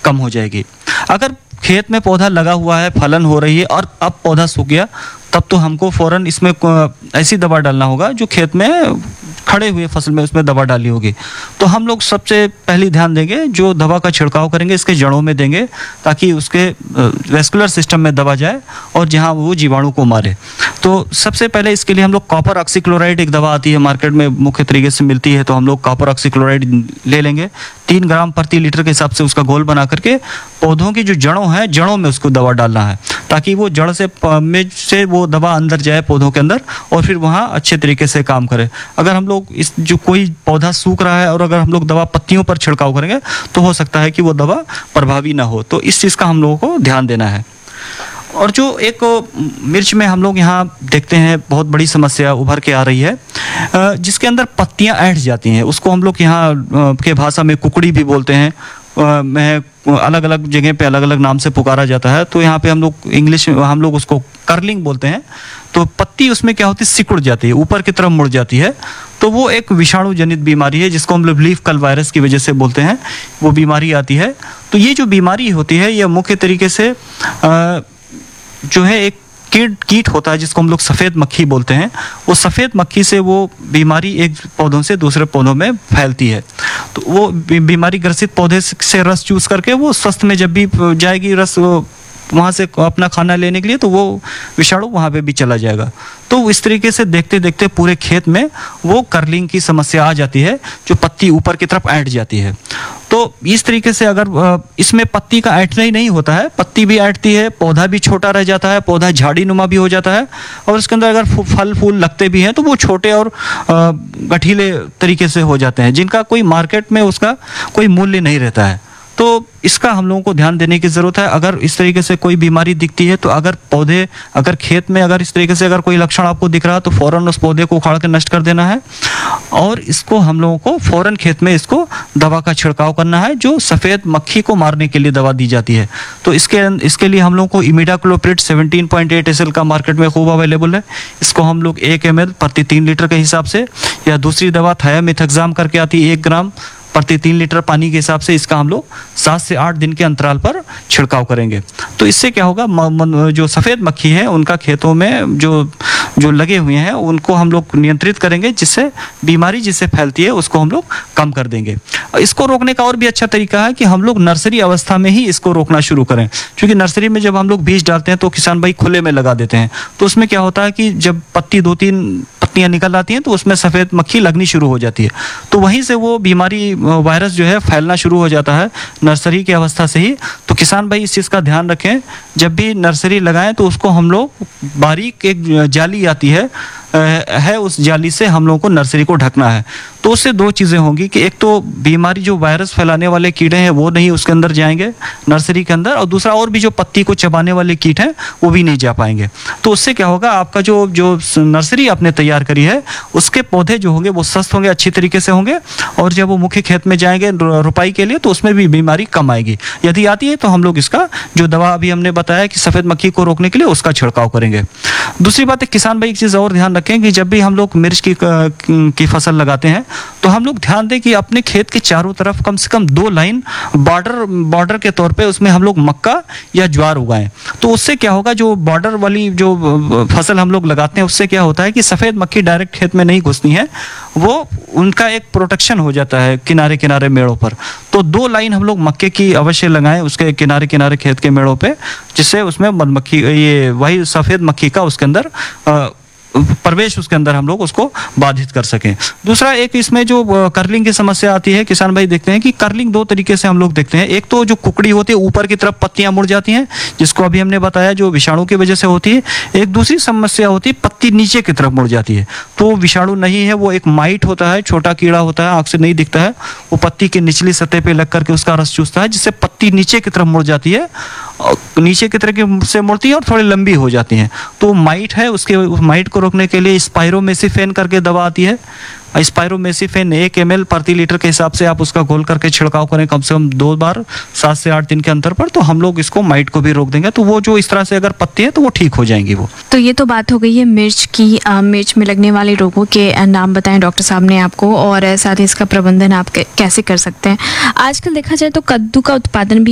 कम हो जाएगी। अगर खेत में पौधा लगा हुआ है, फलन हो रही है और अब पौधा सूख गया, तब तो हमको फ़ौरन इसमें ऐसी दवा डालना होगा जो खेत में खड़े हुए फसल में उसमें दवा डाली होगी। तो हम लोग सबसे पहले ध्यान देंगे, जो दवा का छिड़काव करेंगे इसके जड़ों में देंगे, ताकि उसके वेस्कुलर सिस्टम में दवा जाए और जहाँ वो जीवाणु को मारे। तो सबसे पहले इसके लिए हम लोग कॉपर ऑक्सीक्लोराइड, एक दवा आती है मार्केट में, मुख्य तरीके से मिलती है, तो हम लोग कॉपर ऑक्सीक्लोराइड ले लेंगे। 3 ग्राम प्रति लीटर के हिसाब से उसका घोल बना करके पौधों की जो जड़ों हैं, जड़ों में उसको दवा डालना है, ताकि वो जड़ से वो दवा अंदर जाए पौधों के अंदर और फिर वहाँ अच्छे तरीके से काम करे। अगर हम लोग इस जो कोई पौधा सूख रहा है और अगर हम लोग दवा पत्तियों पर छिड़काव करेंगे तो हो सकता है कि वो दवा प्रभावी ना हो। तो इस चीज़ का हम लोगों को ध्यान देना है। और जो एक मिर्च में हम लोग यहाँ देखते हैं बहुत बड़ी समस्या उभर के आ रही है, जिसके अंदर पत्तियाँ ऐंठ जाती हैं, उसको हम लोग यहाँ के भाषा में कुकड़ी भी बोलते हैं, अलग अलग जगह पे अलग अलग नाम से पुकारा जाता है। तो यहाँ पे हम लोग उसको कर्लिंग बोलते हैं। तो पत्ती उसमें क्या होती है, सिकुड़ जाती है, ऊपर की तरफ मुड़ जाती है। तो वो एक विषाणु जनित बीमारी है, जिसको हम लोग लीफ कल वायरस की वजह से बोलते हैं, वो बीमारी आती है। तो ये जो बीमारी होती है, ये मुख्य तरीके से जो है एक कीट होता है, जिसको हम लोग सफ़ेद मक्खी बोलते हैं। वो सफ़ेद मक्खी से वो बीमारी एक पौधों से दूसरे पौधों में फैलती है। तो वो बीमारी ग्रसित पौधे से रस चूस करके वो स्वस्थ में जब भी जाएगी रस वहाँ से अपना खाना लेने के लिए, तो वो विषाणु वहाँ पे भी चला जाएगा। तो इस तरीके से देखते देखते पूरे खेत में वो कर्लिंग की समस्या आ जाती है, जो पत्ती ऊपर की तरफ ऐंठ जाती है। तो इस तरीके से अगर इसमें पत्ती का ऐंठना ही नहीं होता है, पत्ती भी ऐंठती है, पौधा भी छोटा रह जाता है, पौधा झाड़ी नुमा भी हो जाता है, और इसके अंदर अगर फल फूल लगते भी हैं तो वो छोटे और गठीले तरीके से हो जाते हैं, जिनका कोई मार्केट में उसका कोई मूल्य नहीं रहता है। तो इसका हम लोगों को ध्यान देने की ज़रूरत है। अगर इस तरीके से कोई बीमारी दिखती है, तो अगर खेत में अगर इस तरीके से अगर कोई लक्षण आपको दिख रहा है, तो फ़ौरन उस पौधे को उखाड़ के नष्ट कर देना है, और इसको हम लोगों को फ़ौरन खेत में इसको दवा का छिड़काव करना है, जो सफ़ेद मक्खी को मारने के लिए दवा दी जाती है। तो इसके लिए हम लोगों को इमिडाक्लोप्रिड 17.8 SL का मार्केट में खूब अवेलेबल है। इसको हम लोग 1 ml प्रति 3 लीटर के हिसाब से, या दूसरी दवा थायामिथाक्साम करके आती है 1 ग्राम प्रति 3 लीटर पानी के हिसाब से, इसका हम लोग 7 से 8 दिन के अंतराल पर छिड़काव करेंगे। तो इससे क्या होगा, जो सफ़ेद मक्खी है उनका खेतों में जो लगे हुए हैं उनको हम लोग नियंत्रित करेंगे, जिससे बीमारी जिससे फैलती है उसको हम लोग कम कर देंगे। इसको रोकने का और भी अच्छा तरीका है कि हम लोग नर्सरी अवस्था में ही इसको रोकना शुरू करें, क्योंकि नर्सरी में जब हम लोग बीज डालते हैं तो किसान भाई खुले में लगा देते हैं। तो उसमें क्या होता है कि जब पत्ती 2-3 पत्तियां निकल आती हैं तो उसमें सफ़ेद मक्खी लगनी शुरू हो जाती है। तो वहीं से वो बीमारी वायरस जो है फैलना शुरू हो जाता है नर्सरी की अवस्था से ही। तो किसान भाई इस चीज़ का ध्यान रखें, जब भी नर्सरी लगाएं तो उसको हम लोग बारीक एक जाली आती है, उस जाली से हम लोगों को नर्सरी को ढकना है। तो उससे 2 चीज़ें होंगी कि एक तो बीमारी जो वायरस फैलाने वाले कीड़े हैं वो नहीं उसके अंदर जाएंगे नर्सरी के अंदर, और दूसरा और भी जो पत्ती को चबाने वाले कीट हैं वो भी नहीं जा पाएंगे। तो उससे क्या होगा, आपका जो नर्सरी आपने तैयार करी है उसके पौधे जो होंगे वो स्वस्थ होंगे, अच्छी तरीके से होंगे, और जब वो मुख्य खेत में जाएंगे रुपाई के लिए तो उसमें भी बीमारी कम आएगी। यदि आती है तो हम लोग इसका जो दवा अभी हमने बताया कि सफ़ेद मक्खी को रोकने के लिए उसका छिड़काव करेंगे। दूसरी बात है, किसान भाई एक चीज़ और ध्यान रखें कि जब भी हम लोग मिर्च की फसल लगाते हैं तो हम लोग ध्यान दें कि अपने खेत के चारों तरफ कम से कम 2 लाइन बॉर्डर के तौर पे उसमें हम लोग मक्का या ज्वार उगाएं। तो उससे क्या होगा, जो बॉर्डर वाली जो फसल हम लोग लगाते हैं उससे क्या होता है कि सफ़ेद मक्खी डायरेक्ट खेत में नहीं घुसती है, वो उनका एक प्रोटेक्शन हो जाता है किनारे किनारे मेड़ों पर। तो 2 लाइन हम लोग मक्के की अवश्य लगाएं उसके किनारे किनारे खेत के मेड़ों पे, जिससे उसमें मधुमक्खी ये वही सफ़ेद मक्खी का उसके अंदर प्रवेश उसके अंदर हम लोग उसको बाधित कर सकें। दूसरा एक इसमें जो कर्लिंग की समस्या आती है, किसान भाई देखते हैं कि कर्लिंग 2 तरीके से हम लोग देखते हैं। एक तो जो कुकड़ी होती है ऊपर की तरफ पत्तियां मुड़ जाती हैं, जिसको अभी हमने बताया जो विषाणु की वजह से होती है। एक दूसरी समस्या होती है पत्ती नीचे की तरफ मुड़ जाती है, तो विषाणु नहीं है, वो एक माइट होता है, छोटा कीड़ा होता है, आँख से नहीं दिखता है, वो पत्ती की निचली सतह पर लग करके उसका रस चूसता है, जिससे पत्ती नीचे की तरफ मुड़ जाती है, नीचे की तरफ से मुड़ती है और थोड़ी लंबी हो जाती हैं। तो माइट है, उसके माइट को रोकने के लिए स्पाइरोमेसिफेन करके दवा आती है। स्पाइरोमेसिफेन 1 ml प्रति लीटर के हिसाब से आप उसका घोल करके छिड़काव करें कम से कम 2 बार 7 से 8 दिन के अंतर पर, तो हम लोग इसको माइट को भी रोक देंगे। तो वो जो इस तरह से अगर पत्ती है तो वो ठीक हो जाएंगी वो। तो ये तो बात हो गई है मिर्च की। मिर्च में लगने वाले रोगों के नाम बताएं डॉक्टर साहब ने आपको, और साथ ही इसका प्रबंधन आप कैसे कर सकते हैं। आजकल देखा जाए तो कद्दू का उत्पादन भी